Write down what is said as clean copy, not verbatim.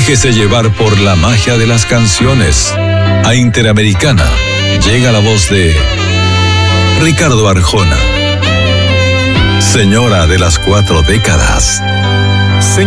Déjese llevar por la magia de las canciones. A Interamericana llega la voz de Ricardo Arjona, señora de las 4 décadas.